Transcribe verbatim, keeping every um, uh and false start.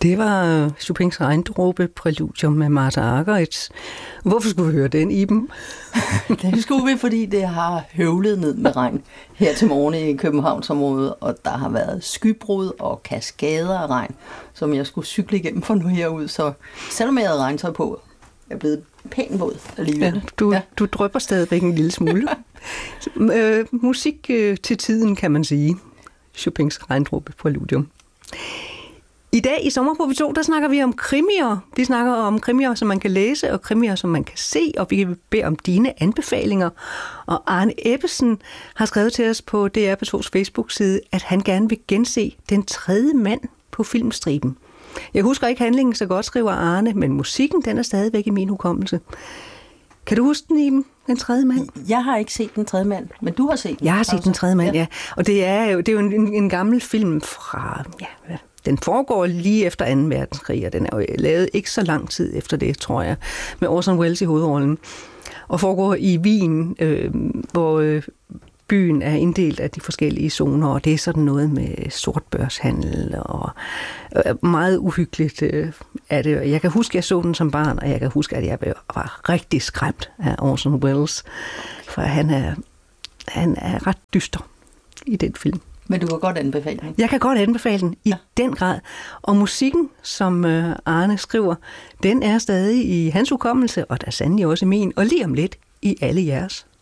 Det var Chopins Regndråbe præludium med Martha Argerich. Hvorfor skulle vi høre den, Iben? Det skulle vi, fordi det har høvlet ned med regn her til morgen i Københavnsområdet, og der har været skybrud og kaskader af regn, som jeg skulle cykle igennem for nu herud. Så selvom jeg havde regntøj på, er jeg blevet pænt våd alligevel. Ja, du, ja. du drypper stadigvæk en lille smule. øh, musik øh, til tiden, kan man sige. Chopins Regndråbe præludium. I dag i Sommer på P to, der snakker vi om krimier. Vi snakker om krimier, som man kan læse, og krimier, som man kan se, og vi kan bede om dine anbefalinger. Og Arne Ebbesen har skrevet til os på D R P to's Facebook-side, at han gerne vil gense Den tredje mand på filmstriben. Jeg husker ikke handlingen så godt, skriver Arne, men musikken, den er stadigvæk i min hukommelse. Kan du huske den, Iben? Den tredje mand? Jeg har ikke set Den tredje mand, men du har set den. Jeg har set Den tredje mand, ja. ja. Og det er jo, det er jo en, en gammel film fra... Ja, den foregår lige efter anden verdenskrig, og den er jo lavet ikke så lang tid efter det, tror jeg, med Orson Welles i hovedrollen. Og foregår i Wien, øh, hvor øh, byen er inddelt af de forskellige zoner, og det er sådan noget med sortbørshandel, og øh, meget uhyggeligt øh, er det. Jeg kan huske, at jeg så den som barn, og jeg kan huske, at jeg var rigtig skræmt af Orson Welles, for han er, han er ret dyster i den film. Men du kan godt anbefale den. Jeg kan godt anbefale den i ja. den grad. Og musikken, som Arne skriver, den er stadig i hans hukommelse, og der er sandelig også i min, og lige om lidt i alle jeres.